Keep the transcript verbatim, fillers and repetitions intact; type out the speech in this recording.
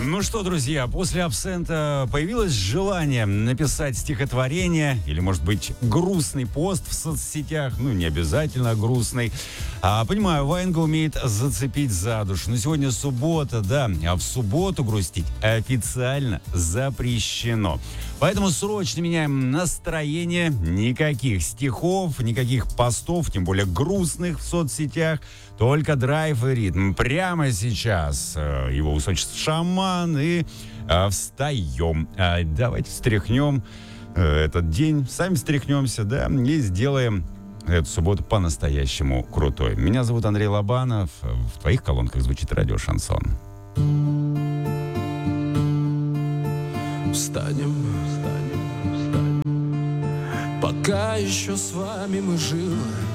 Ну что, друзья, после абсента появилось желание написать стихотворение или, может быть, грустный пост в соцсетях. Ну, не обязательно грустный. А, понимаю, Ваенга умеет зацепить за душу. Но сегодня суббота, да, а в субботу грустить официально запрещено. Поэтому срочно меняем настроение. Никаких стихов, никаких постов, тем более грустных в соцсетях. Только драйв и ритм. Прямо сейчас э, его высочество шаман и э, встаем. А давайте встряхнем э, этот день. Сами встряхнемся, да, и сделаем эту субботу по-настоящему крутой. Меня зовут Андрей Лобанов. В твоих колонках звучит радио «Шансон». Встанем, встанем, встанем. Пока еще с вами мы живы.